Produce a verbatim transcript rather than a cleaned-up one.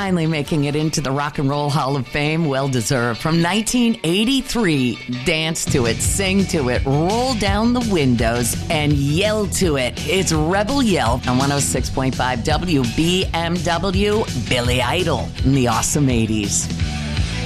finally making it into the Rock and Roll Hall of Fame. Well deserved. From nineteen eighty-three, dance to it, sing to it, roll down the windows, and yell to it. It's Rebel Yell on one oh six point five W B M W, Billy Idol in the awesome eighties.